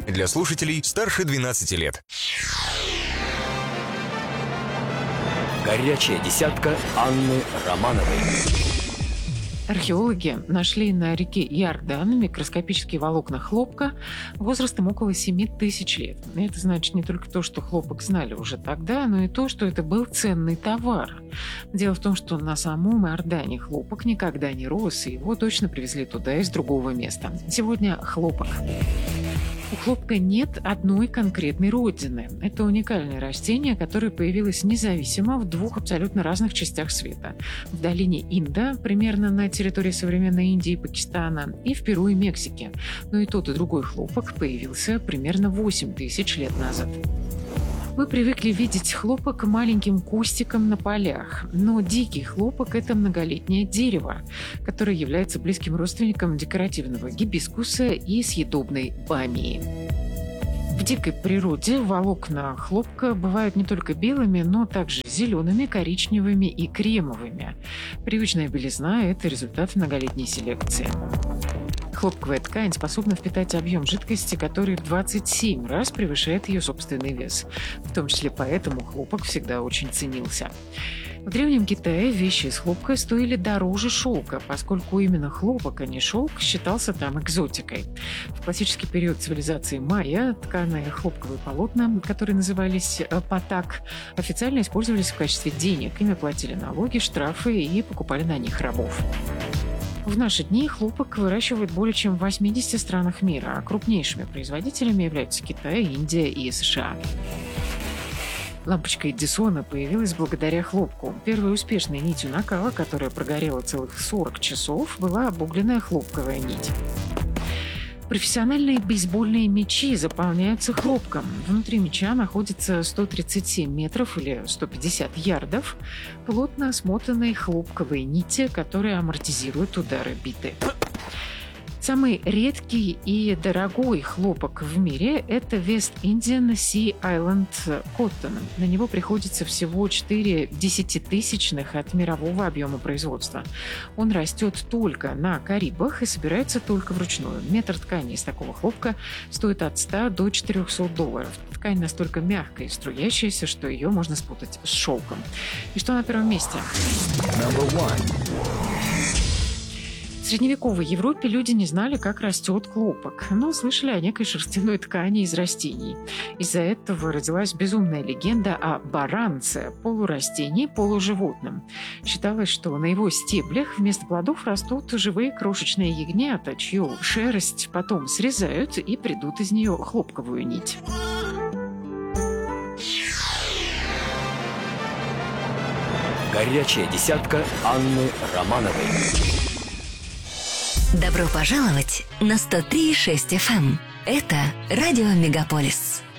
Для слушателей старше 12 лет. Горячая десятка Анны Романовой. Археологи нашли на реке Иордан микроскопические волокна хлопка возрастом около 7000 лет. И это значит не только то, что хлопок знали уже тогда, но и то, что это был ценный товар. Дело в том, что на самом Иордане хлопок никогда не рос, и его точно привезли туда из другого места. Сегодня хлопок. У хлопка нет одной конкретной родины. Это уникальное растение, которое появилось независимо в двух абсолютно разных частях света. В долине Инда, примерно на территории современной Индии и Пакистана, и в Перу и Мексике. Но и тот, и другой хлопок появился примерно 8000 лет назад. Мы привыкли видеть хлопок маленьким кустиком на полях, но дикий хлопок – это многолетнее дерево, которое является близким родственником декоративного гибискуса и съедобной бамии. В дикой природе волокна хлопка бывают не только белыми, но также зелеными, коричневыми и кремовыми. Привычная белизна – это результат многолетней селекции. Хлопковая ткань способна впитать объем жидкости, который в 27 раз превышает ее собственный вес. В том числе поэтому хлопок всегда очень ценился. В Древнем Китае вещи из хлопка стоили дороже шелка, поскольку именно хлопок, а не шелк, считался там экзотикой. В классический период цивилизации майя тканые хлопковые полотна, которые назывались патак, официально использовались в качестве денег. Ими платили налоги, штрафы и покупали на них рабов. В наши дни хлопок выращивают более чем в 80 странах мира, а крупнейшими производителями являются Китай, Индия и США. Лампочка Эдисона появилась благодаря хлопку. Первой успешной нитью накала, которая прогорела целых 40 часов, была обугленная хлопковая нить. Профессиональные бейсбольные мячи заполняются хлопком. Внутри мяча находится 137 метров или 150 ярдов плотно смотанной хлопковой нити, которая амортизирует удары биты. Самый редкий и дорогой хлопок в мире – это West Indian Sea Island Cotton. На него приходится всего 4 десятитысячных от мирового объема производства. Он растет только на Карибах и собирается только вручную. Метр ткани из такого хлопка стоит от $100 до $400. Ткань настолько мягкая и струящаяся, что ее можно спутать с шелком. И что на первом месте? В средневековой Европе люди не знали, как растет хлопок, но слышали о некой шерстяной ткани из растений. Из-за этого родилась безумная легенда о баранце, полурастении, полуживотном. Считалось, что на его стеблях вместо плодов растут живые крошечные ягнята, чью шерсть потом срезают и придут из нее хлопковую нить. Горячая десятка Анны Романовой. Добро пожаловать на 103,6 FM. Это радио Мегаполис.